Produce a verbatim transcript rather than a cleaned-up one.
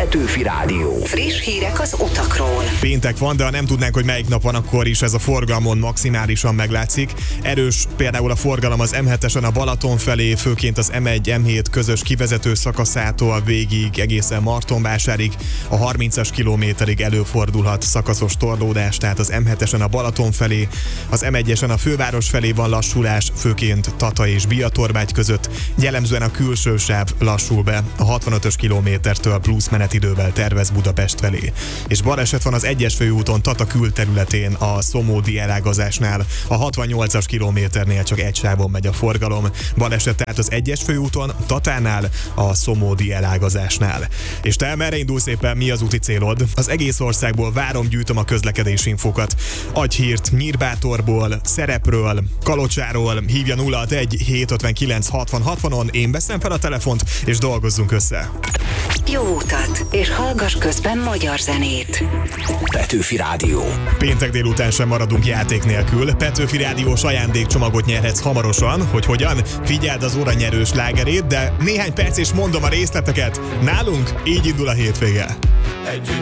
Petőfi Rádió. Friss hírek az utakról. Péntek van, de ha nem tudnánk, hogy melyik nap van, akkor is ez a forgalmon maximálisan meglátszik. Erős például a forgalom az em hetesen a Balaton felé, főként az em egy em hét közös kivezető szakaszától végig egészen Martonvásárig. A harmincas kilométerig előfordulhat szakaszos torlódás, tehát az em hetesen a Balaton felé, az em egyesen a főváros felé van lassulás, főként Tata és Biatorbágy között. Jellemzően a külső sáv lassul be, a hatvanötös kilométertől plusz menetidővel tervez Budapest felé. És baleset van az egyes főúton Tata külterületén a Szomódi elágazásnál. A hatvannyolcas kilométernél csak egy sávon megy a forgalom. Baleset tehát az egyes főúton Tatánál, a Szomódi elágazásnál. És te merre indulsz éppen, mi az úti célod? Az egész országból várom, gyűjtöm a közlekedési infokat. Adj hírt Nyírbátorból, Szerepről, Kalocsáról, hívja nulla hatvanegy hétszázötvenkilenc hatvan hatvanon, én veszem fel a telefont, és dolgozzunk össze. Jó utat, és hallgass közben magyar zenét. Petőfi Rádió. Péntek délután sem maradunk játék nélkül. Petőfi Rádiós ajándékcsomagot nyerhetsz hamarosan. Hogy hogyan? Figyeld az óra-nyerő slágerét, de néhány perc és mondom a részleteket. Nálunk így indul a hétvége.